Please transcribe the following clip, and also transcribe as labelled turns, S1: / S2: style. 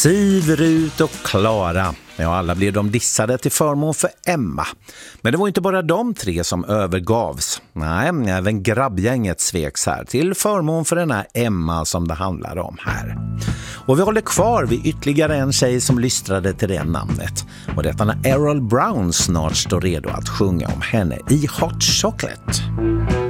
S1: Siv, Rut och Klara. Ja, alla blev de dissade till förmån för Emma. Men det var inte bara de tre som övergavs. Nej, även grabbgänget sveks här till förmån för den här Emma som det handlar om här. Och vi håller kvar vid ytterligare en tjej som lystrade till det namnet. Och detta när Errol Brown snart står redo att sjunga om henne i Hot Chocolate.